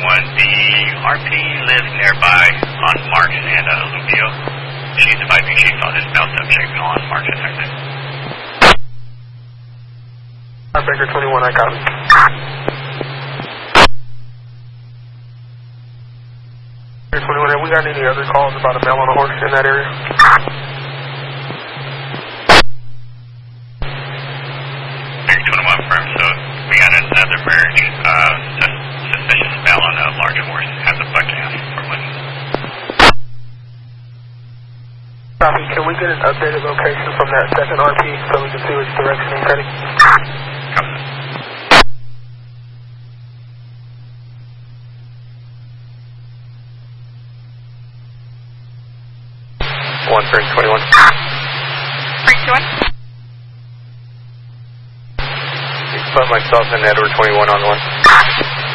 The RP lives nearby on March and Lubio. She's advising she saw this belt up shape on March affected. Baker 21, I got it. Baker 21, have we got any other calls about a male on a horse in that area? Baker 21 firm, so we got another merge. Suspicious male on a large horse has a buck calf for one. Copy, can we get an updated location from that second RP so we can see which direction he's heading? Copy. 21. Frank 21. Put myself and Edward 21 on one.